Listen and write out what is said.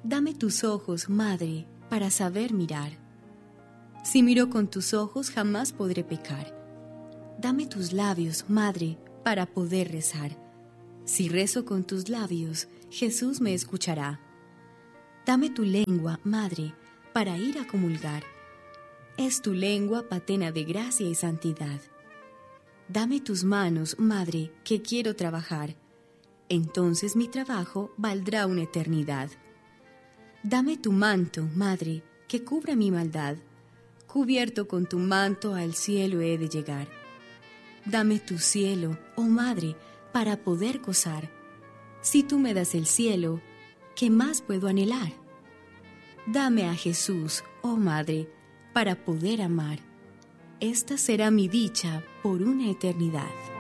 Dame tus ojos, Madre, para saber mirar. Si miro con tus ojos jamás podré pecar. Dame tus labios, Madre, para poder rezar. Si rezo con tus labios, Jesús me escuchará. Dame tu lengua, Madre, para ir a comulgar. Es tu lengua patena de gracia y santidad. Dame tus manos, Madre, que quiero trabajar. Entonces mi trabajo valdrá una eternidad. Dame tu manto, Madre, que cubra mi maldad. Cubierto con tu manto al cielo he de llegar. Dame tu cielo, oh Madre, para poder gozar. Si tú me das el cielo, ¿qué más puedo anhelar? Dame a Jesús, oh Madre, para poder amar. Esta será mi dicha por una eternidad.